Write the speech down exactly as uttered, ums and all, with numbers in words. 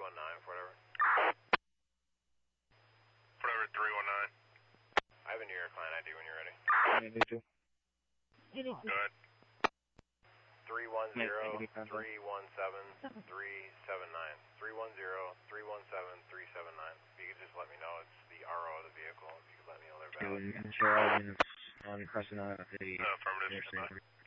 one nine, whatever. Whatever, three one nine. I have a New York client I D when you're ready. I do too. Go ahead. three one zero, three one seven, three seven nine. three one zero, three one seven, three seven nine. If you could just let me know it's the R O of the vehicle, if you could let me know their value. Sure, all units on crossing out the... Uh, affirmative.